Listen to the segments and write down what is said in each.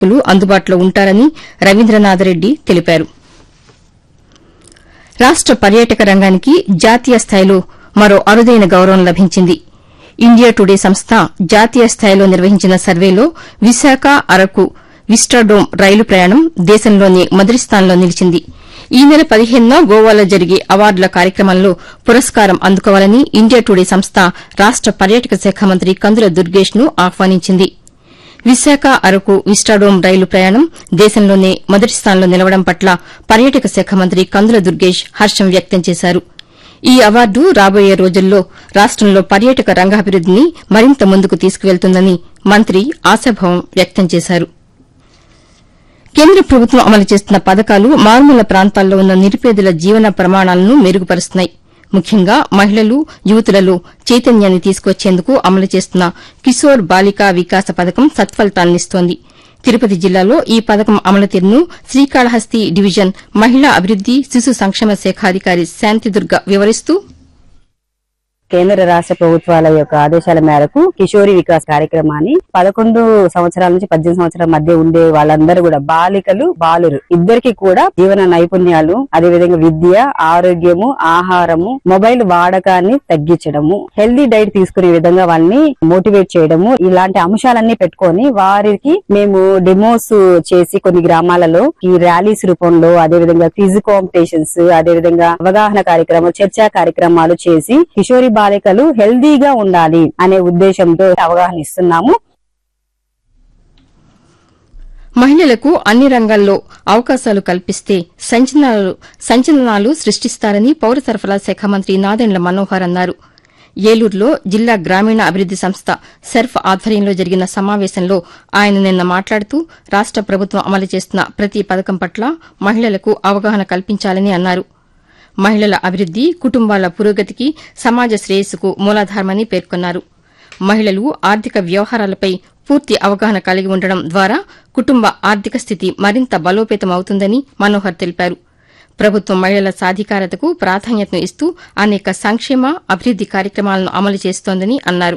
అందుబాటులో ఉంటారని రవీంద్రనాథ్ రెడ్డి తెలిపారు. రాష్ట పర్యాటక రంగానికి జాతీయ స్థాయిలో మరో అరుదైన గౌరవం లభించింది. ఇండియా టుడే సంస్థ జాతీయ స్థాయిలో నిర్వహించిన సర్వేలో విశాఖ అరకు విస్టాడోమ్ రైలు ప్రయాణం దేశంలోనే మొదటి స్థానంలో నిలిచింది. ఈ నెల 15న గోవాలో జరిగే అవార్డుల కార్యక్రమంలో పురస్కారం అందుకోవాలని ఇండియా టుడే సంస్థ రాష్ట పర్యాటక శాఖ మంత్రి కందుల దుర్గేష్ ను ఆహ్వానించింది. విశాఖ అరకు విస్టాడోమ్ రైలు ప్రయాణం దేశంలోనే మొదటి స్థానంలో నిలవడం పట్ల పర్యాటక శాఖ మంత్రి కందుల దుర్గేష్ హర్షం వ్యక్తం చేశారు. ఈ అవార్డు రాబోయే రోజుల్లో రాష్టంలో పర్యాటక రంగాభివృద్దిని మరింత ముందుకు తీసుకువెళ్తుందని మంత్రి ఆశాభావం వ్యక్తం చేశారు. కేంద్ర ప్రభుత్వం అమలు చేస్తున్న పథకాలు మారుమూల ప్రాంతాల్లో ఉన్న నిరుపేదల జీవన ప్రమాణాలను మెరుగుపరుస్తున్నాయి. ముఖ్యంగా మహిళలు, యువతులలో చైతన్యాన్ని తీసుకొచ్చేందుకు అమలు చేస్తున్న కిశోర్ బాలికా వికాస పథకం సత్ఫలితాలనిస్తోంది. తిరుపతి జిల్లాలో ఈ పథకం అమలు తీరును శ్రీకాళహస్తి డివిజన్ మహిళా అభివృద్ది శిశు సంక్షేమ శాఖాధికారి శాంతిదుర్గ వివరిస్తూ, కేంద్ర రాష్ట్ర ప్రభుత్వాల యొక్క ఆదేశాల మేరకు కిషోరి వికాస్ కార్యక్రమాన్ని 11 సంవత్సరాల నుంచి 18 సంవత్సరాల మధ్య ఉండే వాళ్ళందరూ కూడా బాలికలు, బాలురు ఇద్దరికి కూడా జీవన నైపుణ్యాలు, అదేవిధంగా విద్య, ఆరోగ్యము, ఆహారము, మొబైల్ వాడకాన్ని తగ్గించడము, హెల్దీ డైట్ తీసుకునే విధంగా వాళ్ళని మోటివేట్ చేయడము, ఇలాంటి అంశాలన్నీ పెట్టుకొని వారికి మేము డెమోస్ చేసి కొన్ని గ్రామాలలో ఈ ర్యాలీస్ రూపంలో, అదేవిధంగా క్విజ్ కాంపిటీషన్స్, అదేవిధంగా అవగాహన కార్యక్రమాలు, చర్చా కార్యక్రమాలు చేసి కిషోరి బాలికలు హెల్దీగా ఉండాలి అనే ఉద్దేశంతో అవగాహన ఇస్తున్నాము. మహిళలకు అన్ని రంగాల్లో అవకాశాలు కల్పిస్తే సంచలనాలు సృష్టిస్తారని పౌర సరఫరా శాఖ మంత్రి నాదెండ్ల మనోహర్ అన్నారు. ఏలూరులో జిల్లా గ్రామీణ అభివృద్ది సంస్థ సెర్ఫ్ ఆధ్వర్యంలో జరిగిన సమావేశంలో ఆయన నిన్న మాట్లాడుతూ రాష్ట ప్రభుత్వం అమలు చేస్తున్న ప్రతి పథకం పట్ల మహిళలకు అవగాహన కల్పించాలని అన్నారు. మహిళల అభివృద్ది, కుటుంబాల పురోగతికి, సమాజ శ్రేయస్సుకు మూలాధారమని పేర్కొన్నారు. మహిళలు ఆర్థిక వ్యవహారాలపై పూర్తి అవగాహన కలిగి ఉండడం ద్వారా కుటుంబ ఆర్థిక స్థితి మరింత బలోపేతమవుతుందని మనోహర్ తెలిపారు. ప్రభుత్వం మహిళల సాధికారతకు ప్రాధాన్యతను ఇస్తూ అనేక సంక్షేమ, అభివృద్ది కార్యక్రమాలను అమలు చేస్తోందని అన్నారు.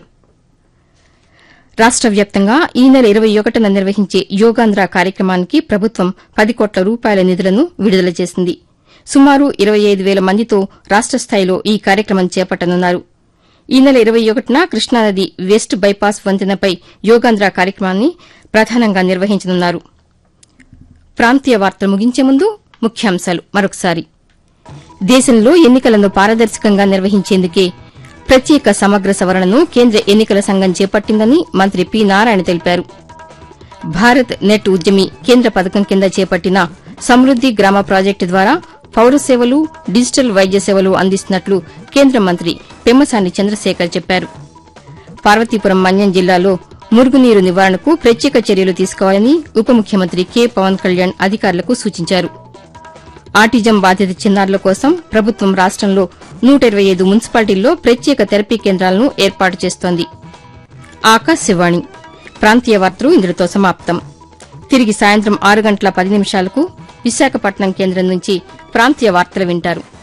రాష్ట వ్యాప్తంగా ఈ నెల 21న నిర్వహించే యోగాంధ్ర కార్యక్రమానికి ప్రభుత్వం 10 కోట్ల రూపాయల నిధులను విడుదల చేసింది. సుమారు 25,000 మందితో రాష్ట స్థాయిలో ఈ కార్యక్రమం చేపట్టనున్నారు. ఈ నెల 21న కృష్ణానది వెస్ట్ బైపాస్ వంతెనపై యోగాంధ్ర కార్యక్రమాన్ని ప్రధానంగా నిర్వహించనున్నారు. ప్రాంతీయ వార్తలు ముగించే ముందు ముఖ్యాంశాలు మరొకసారి. దేశంలో ఎన్నికలను పారదర్శకంగా నిర్వహించేందుకే ప్రత్యేక సమగ్ర సవరణను కేంద్ర ఎన్నికల సంఘం చేపట్టిందని మంత్రి పి నారాయణ తెలిపారు. భారత్ నెట్ ఉద్యమి కేంద్ర పథకం కింద చేపట్టిన సమృద్ది గ్రామ ప్రాజెక్టు ద్వారా పౌర సేవలు, డిజిటల్ వైద్య సేవలు అందిస్తున్నట్లు కేంద్ర మంత్రి పెమ్మసాని చంద్రశేఖర్ చెప్పారు. పార్వతీపురం మన్యం జిల్లాలో మురుగునీరు నివారణకు ప్రత్యేక చర్యలు తీసుకోవాలని ఉప ముఖ్యమంత్రి కె పవన్ కళ్యాణ్ అధికారులకు సూచించారు. ఆటిజం బాధిత చిన్నారుల కోసం ప్రభుత్వం రాష్టంలో 125 మున్సిపాలిటీల్లో ప్రత్యేక థెరపీ కేంద్రాలను ఏర్పాటు చేస్తోంది. ఆకాశవాణి ప్రాంతీయ వార్తలు ఇందులో సమాప్తం. తిరిగి సాయంత్రం 6 గంటల 10 నిమిషాలకు విశాఖపట్నం కేంద్రం నుంచి ప్రాంతీయ వార్తలు వింటారు.